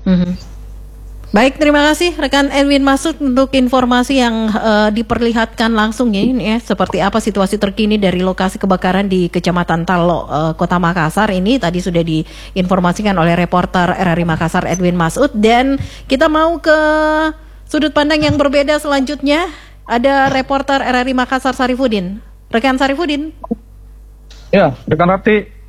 Mhm. Baik, terima kasih rekan Edwin Masud untuk informasi yang diperlihatkan langsung ya, ini ya, seperti apa situasi terkini dari lokasi kebakaran di Kecamatan Talo, Kota Makassar ini tadi sudah diinformasikan oleh reporter RRI Makassar Edwin Masud. Dan kita mau ke sudut pandang yang berbeda selanjutnya, ada reporter RRI Makassar Sarifudin. Rekan Sarifudin. Ya, rekan Rati.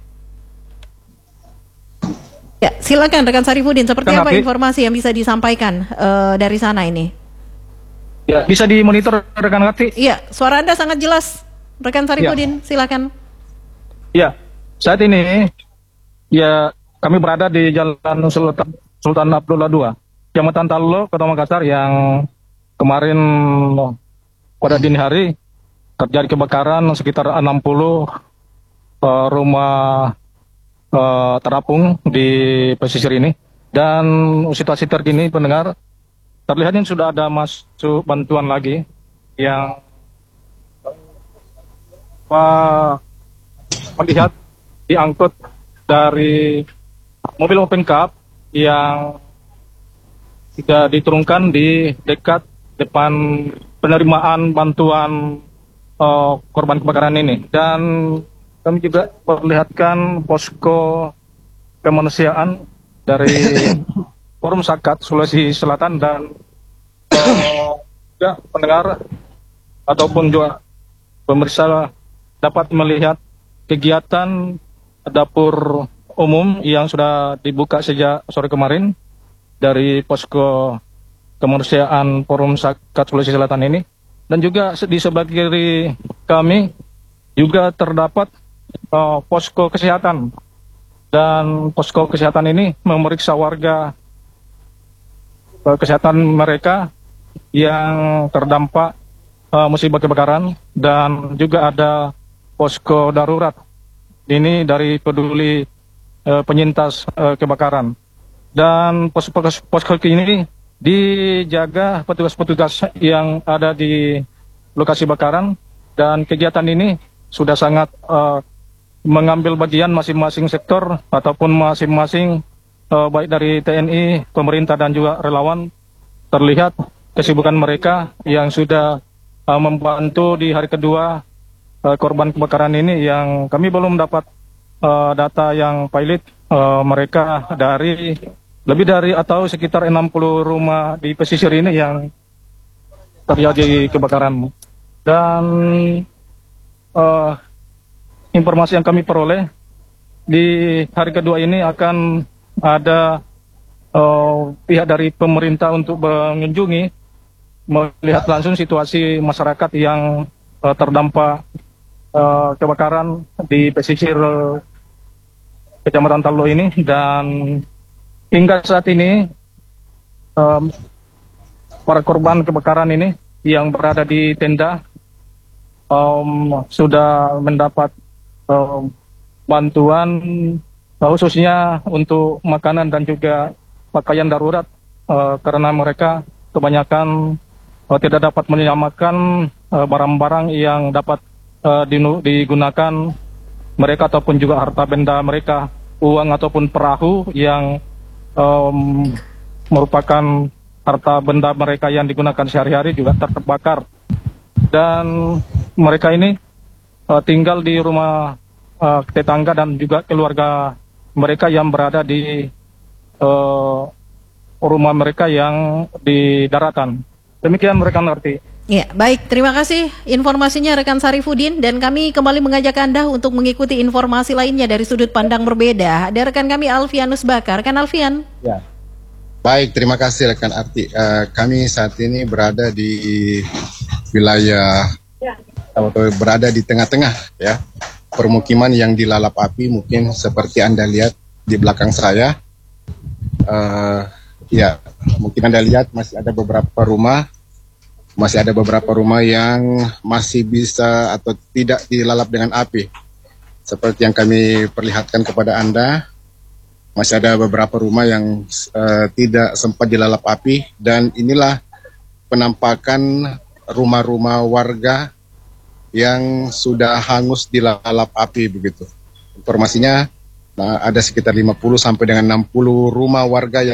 Ya, silakan rekan Sarifudin, seperti apa informasi yang bisa disampaikan dari sana ini? Ya, bisa dimonitor rekan Rati? Iya, suara Anda sangat jelas, rekan Sarifudin, silakan. Ya, saat ini ya kami berada di Jalan Sultan Abdullah II, Kecamatan Talo, Kota Makassar, yang kemarin pada dini hari terjadi kebakaran sekitar 60 rumah terapung di pesisir ini. Dan situasi terkini pendengar, terlihatnya sudah ada masuk bantuan lagi yang melihat diangkut dari mobil open cab yang tidak diturunkan di dekat depan penerimaan bantuan korban kebakaran ini. Dan kami juga perlihatkan posko kemanusiaan dari Forum Zakat Sulawesi Selatan, dan juga pendengar ataupun juga pemirsa dapat melihat kegiatan dapur umum yang sudah dibuka sejak sore kemarin dari posko kemanusiaan Forum Zakat Sulawesi Selatan ini. Dan juga di sebelah kiri kami juga terdapat posko kesehatan, dan posko kesehatan ini memeriksa warga kesehatan mereka yang terdampak musibah kebakaran. Dan juga ada posko darurat ini dari peduli penyintas kebakaran. Dan posko ini dijaga petugas-petugas yang ada di lokasi bakaran, dan kegiatan ini sudah sangat mengambil bagian masing-masing sektor ataupun masing-masing baik dari TNI, pemerintah dan juga relawan. Terlihat kesibukan mereka yang sudah membantu di hari kedua korban kebakaran ini, yang kami belum dapat data yang valid. Mereka dari lebih dari atau sekitar 60 rumah di pesisir ini yang terjadi kebakaran. Dan informasi yang kami peroleh, di hari kedua ini akan ada pihak dari pemerintah untuk mengunjungi, melihat langsung situasi masyarakat yang terdampak kebakaran di pesisir Kecamatan Talo ini. Dan hingga saat ini para korban kebakaran ini yang berada di tenda sudah mendapat bantuan khususnya untuk makanan dan juga pakaian darurat, karena mereka kebanyakan tidak dapat menyelamatkan barang-barang yang dapat digunakan mereka ataupun juga harta benda mereka, uang ataupun perahu yang merupakan harta benda mereka yang digunakan sehari-hari juga terbakar. Dan mereka ini tinggal di rumah tetangga dan juga keluarga mereka yang berada di rumah mereka yang di daratan. Demikian rekan Arti. Ya, baik, terima kasih informasinya rekan Sarifudin, dan kami kembali mengajak Anda untuk mengikuti informasi lainnya dari sudut pandang berbeda. Ada rekan kami Alfianus Bakar. Rekan Alfian. Ya. Baik, terima kasih rekan Arti. Kami saat ini berada di wilayah atau berada di tengah-tengah ya permukiman yang dilalap api. Mungkin seperti Anda lihat di belakang saya, ya mungkin Anda lihat masih ada beberapa rumah yang masih bisa atau tidak dilalap dengan api. Seperti yang kami perlihatkan kepada Anda, masih ada beberapa rumah yang tidak sempat dilalap api, dan inilah penampakan rumah-rumah warga yang sudah hangus dilalap api begitu. Informasinya ada sekitar 50 sampai dengan 60 rumah warga yang